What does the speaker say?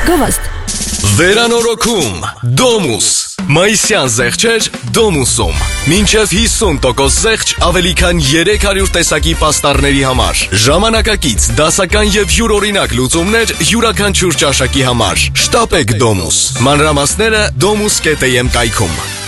Գովաստ։ Վերանորոգում Domus Մայիսյան զեղչեր Domus-ում Մինչև 50% զեղչ ավելի քան 300 տեսակի պաստառների համար Ժամանակակից, դասական և յուրօրինակ լուծումներ յուրաքանչյուր ճաշակի համար Շտապեք Domus Մանրամասները domus.am կայքում